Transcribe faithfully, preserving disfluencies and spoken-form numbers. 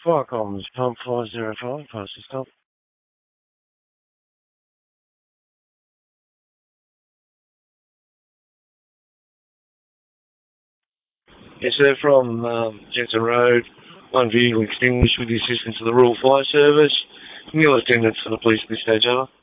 Fire comms, pump five zero five, pass the stop. Yes, sir, from um, Jensen Road, one vehicle extinguished with the assistance of the Rural Fire Service. Nil attendance for the police at this stage, over.